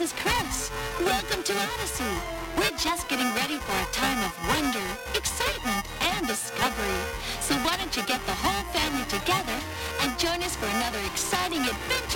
is Chris. Welcome to Odyssey. We're just getting ready for a time of wonder, excitement, and discovery. So why don't you get the whole family together and join us for another exciting adventure